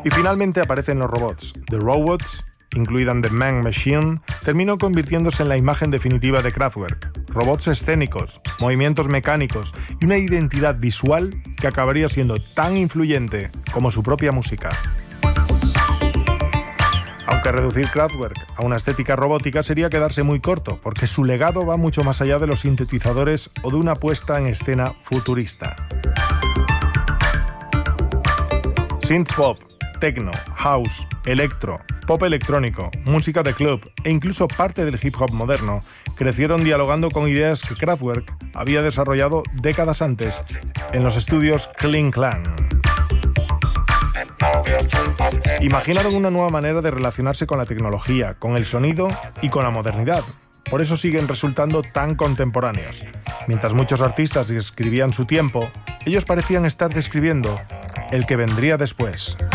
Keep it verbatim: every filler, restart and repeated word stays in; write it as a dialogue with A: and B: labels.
A: Y finalmente aparecen los robots. The Robots, incluida en The Man Machine, terminó convirtiéndose en la imagen definitiva de Kraftwerk. Robots escénicos, movimientos mecánicos y una identidad visual que acabaría siendo tan influyente como su propia música. Aunque reducir Kraftwerk a una estética robótica sería quedarse muy corto, porque su legado va mucho más allá de los sintetizadores o de una puesta en escena futurista. Synthpop, techno, house, electro, pop electrónico, música de club e incluso parte del hip hop moderno crecieron dialogando con ideas que Kraftwerk había desarrollado décadas antes en los estudios Kling Klang. Imaginaron una nueva manera de relacionarse con la tecnología, con el sonido y con la modernidad. Por eso siguen resultando tan contemporáneos. Mientras muchos artistas describían su tiempo, ellos parecían estar describiendo el que vendría después.